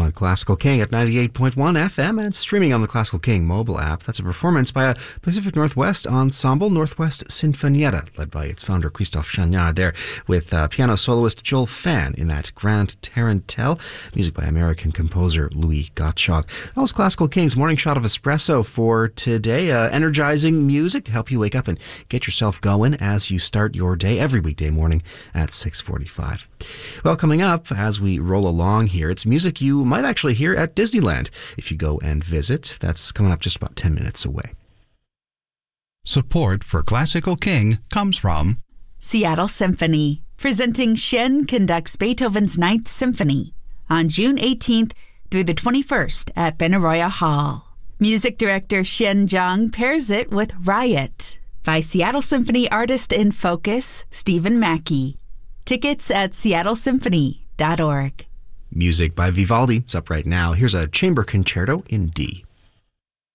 on Classical King at 98.1 FM and streaming on the Classical King mobile app. That's a performance by a Pacific Northwest ensemble, Northwest Sinfonietta, led by its founder Christophe Chagnard there, with piano soloist Joel Fan in that Grand Tarantelle, music by American composer Louis Gottschalk. That was Classical King's morning shot of espresso for today. Energizing music to help you wake up and get yourself going as you start your day every weekday morning at 6:45. Well, coming up as we roll along here, it's music you might actually hear at Disneyland if you go and visit. That's coming up just about 10 minutes away. Support for Classical King comes from Seattle Symphony, presenting Shen conducts Beethoven's Ninth Symphony on June 18th through the 21st at Benaroya Hall. Music director Shen Zhang pairs it with Riot by Seattle Symphony artist in focus Stephen Mackey. Tickets at seattlesymphony.org. Music by Vivaldi is up right now. Here's a chamber concerto in D.